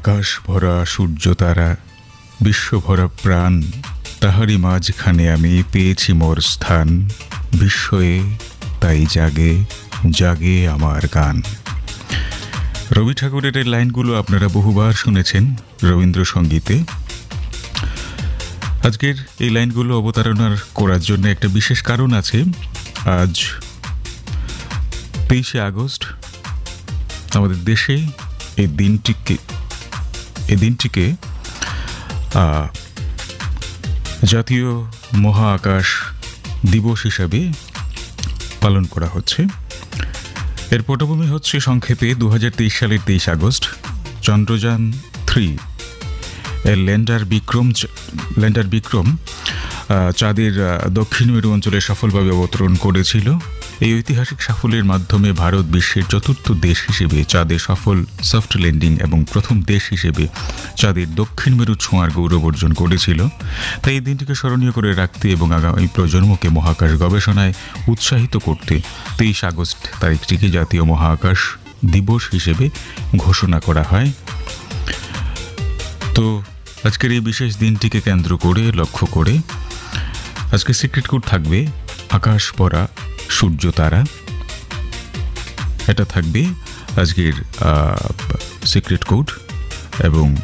আকাশ ভরা সূর্য তারা, বিশ্ব ভরা প্রাণ, তাহারি মাঝখানে আমি পেয়েছি মোর স্থান। বিস্ময়ে তাই জাগে জাগে আমার গান। রবি ঠাকুরের এই লাইনগুলো আপনারা বহুবার শুনেছেন রবীন্দ্রসঙ্গীতে। আজকের এই লাইনগুলো অবতারণা করার জন্য একটা বিশেষ কারণ আছে। আজ 23শে আগস্ট আমাদের দেশে এই দিনটিকে জাতীয় মহাকাশ দিবস হিসাবে পালন করা হচ্ছে। এর পটভূমি হচ্ছে সংক্ষেপে 2023 সালের 23 আগস্ট চন্দ্রযান 3 এর ল্যান্ডার বিক্রম চাঁদের দক্ষিণ মেরু অঞ্চলে সফলভাবে অবতরণ করেছিল। এই ঐতিহাসিক সাফল্যের মাধ্যমে ভারত বিশ্বের চতুর্থ দেশ হিসেবে চাঁদে সফল সফট ল্যান্ডিং এবং প্রথম দেশ হিসেবে চাঁদের দক্ষিণ মেরু ছোঁয়ার গৌরব অর্জন করেছিল। তাই এই দিনটিকে স্মরণীয় করে রাখতে এবং আগামী প্রজন্মকে মহাকাশ গবেষণায় উৎসাহিত করতে 23 আগস্ট তারিখটিকে জাতীয় মহাকাশ দিবস হিসেবে ঘোষণা করা হয়। তো আজকের এই বিশেষ দিনটিকে কেন্দ্র করে লক্ষ্য করে আজকে সিক্রেট কোড থাকবে আকাশ ভরা সূর্য তারা। এটা থাকবে আজকের সিক্রেট কোড এবং